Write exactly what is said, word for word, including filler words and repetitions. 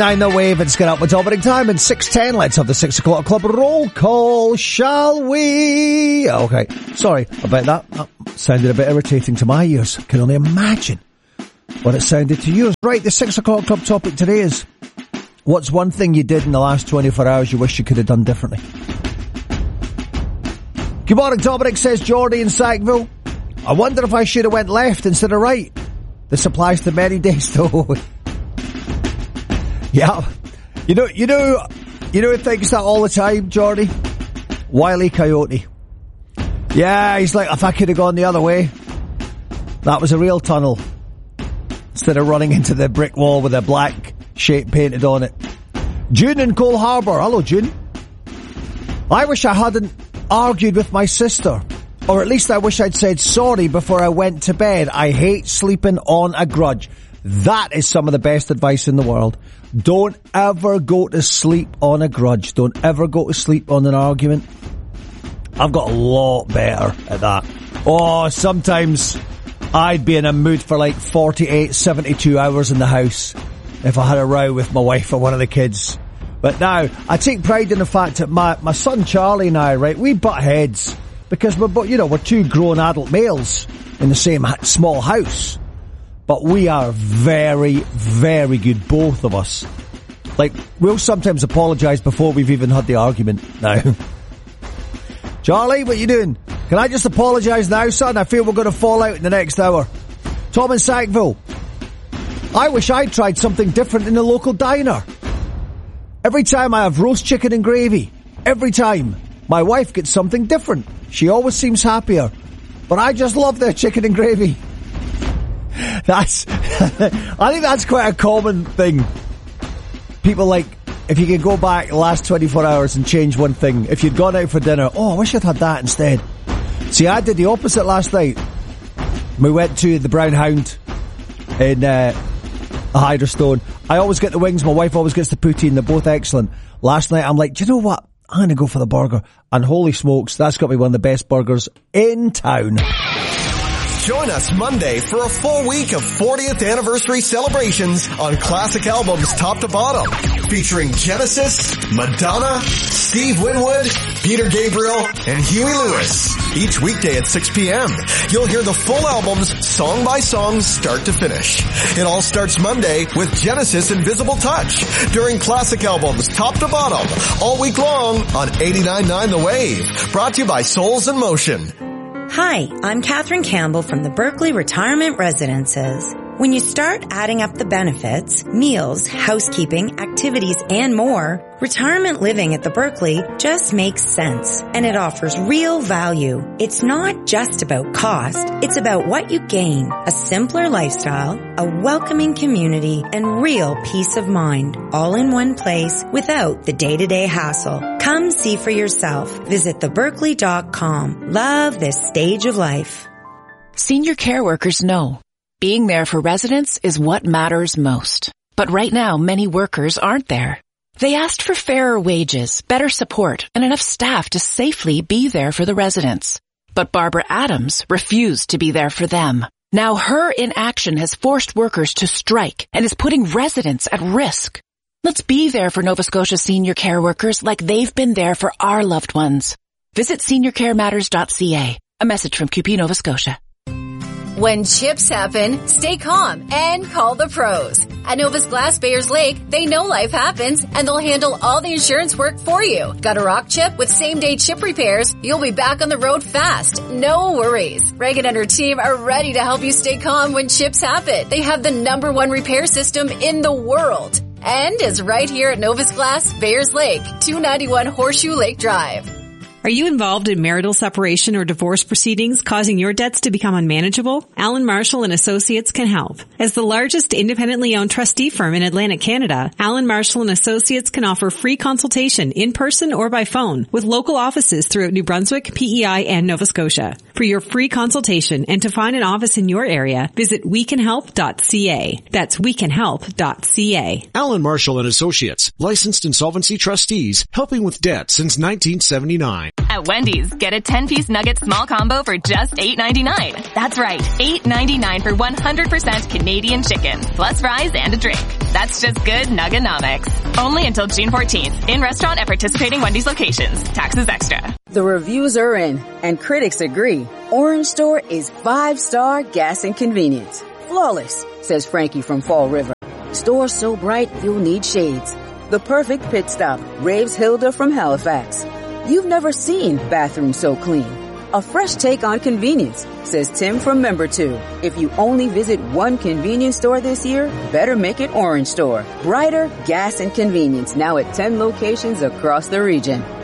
Nine the wave, it's get up with Dominic Time and six ten. Let's have the six o'clock club roll call, shall we? Okay, sorry about that. That sounded a bit irritating to my ears. I can only imagine what it sounded to yours. Right, the six o'clock club topic today is, what's one thing you did in the last twenty-four hours you wish you could have done differently? Good morning, Dominic, says Geordie in Sackville. I wonder if I should have went left instead of right. This applies to many days though. Yeah, you know, you know, you know who thinks that all the time, Geordie? Wile E. Coyote. Yeah, he's like, if I could have gone the other way, that was a real tunnel, instead of running into the brick wall with a black shape painted on it. June in Cole Harbour. Hello, June. I wish I hadn't argued with my sister, or at least I wish I'd said sorry before I went to bed. I hate sleeping on a grudge. That is some of the best advice in the world. Don't ever go to sleep on a grudge. Don't ever go to sleep on an argument. I've got a lot better at that. Oh, sometimes I'd be in a mood for like forty-eight, seventy-two hours in the house if I had a row with my wife or one of the kids. But now, I take pride in the fact that my, my son Charlie and I, right, we butt heads because we're, you know, we're two grown adult males in the same ha- small house. But we are very, very good, both of us. Like, we'll sometimes apologise before we've even had the argument now. Charlie, what you doing? Can I just apologise now, son? I feel we're going to fall out in the next hour. Tom in Sackville. I wish I'd tried something different in the local diner. Every time I have roast chicken and gravy, every time, my wife gets something different. She always seems happier. But I just love their chicken and gravy. That's, I think that's quite a common thing. People like, if you could go back the last twenty-four hours and change one thing, if you'd gone out for dinner, oh, I wish I'd had that instead. See, I did the opposite last night. We went to the Brown Hound in, uh, Hyderstone. I always get the wings, my wife always gets the poutine, they're both excellent. Last night I'm like, do you know what? I'm going to go for the burger. And holy smokes, that's got to be one of the best burgers in town. Join us Monday for a full week of fortieth anniversary celebrations on classic albums top to bottom, featuring Genesis, Madonna, Steve Winwood, Peter Gabriel, and Huey Lewis. Each weekday at six p.m. You'll hear the full albums song by song start to finish. It all starts Monday with Genesis Invisible Touch during classic albums top to bottom all week long on eighty-nine point nine The Wave. Brought to you by Souls in Motion. Hi, I'm Catherine Campbell from the Berkeley Retirement Residences. When you start adding up the benefits, meals, housekeeping, activities, and more, retirement living at the Berkeley just makes sense, and it offers real value. It's not just about cost, it's about what you gain: a simpler lifestyle, a welcoming community, and real peace of mind, all in one place without the day-to-day hassle. Come see for yourself. Visit the berkeley dot com. Love this stage of life. Senior care workers know being there for residents is what matters most. But right now, many workers aren't there. They asked for fairer wages, better support, and enough staff to safely be there for the residents. But Barbara Adams refused to be there for them. Now her inaction has forced workers to strike and is putting residents at risk. Let's be there for Nova Scotia senior care workers like they've been there for our loved ones. Visit senior care matters dot c a. A message from Q P Nova Scotia. When chips happen, stay calm and call the pros. At Novus Glass Bayers Lake, they know life happens and they'll handle all the insurance work for you. Got a rock chip with same-day chip repairs? You'll be back on the road fast. No worries. Reagan and her team are ready to help you stay calm when chips happen. They have the number one repair system in the world. And is right here at Novus Glass Bayers Lake, two ninety-one Horseshoe Lake Drive. Are you involved in marital separation or divorce proceedings causing your debts to become unmanageable? Allen Marshall and Associates can help. As the largest independently owned trustee firm in Atlantic Canada, Allen Marshall and Associates can offer free consultation in person or by phone with local offices throughout New Brunswick, P E I, and Nova Scotia. For your free consultation and to find an office in your area, visit we can help dot c a. That's we can help dot c a. Allen Marshall and Associates, licensed insolvency trustees, helping with debt since nineteen seventy-nine. At Wendy's, get a ten-piece nugget small combo for just eight ninety-nine. That's right, eight ninety-nine for one hundred percent Canadian chicken, plus fries and a drink. That's just good Nugganomics. Only until June fourteenth. In restaurant at participating Wendy's locations. Taxes extra. The reviews are in, and critics agree. Orange Store is five-star gas and convenience. Flawless, says Frankie from Fall River. Store so bright you'll need shades. The perfect pit stop, raves Hilda from Halifax. You've never seen bathrooms so clean. A fresh take on convenience, says Tim from Member two. If you only visit one convenience store this year, better make it Orange Store. Brighter gas and convenience now at ten locations across the region.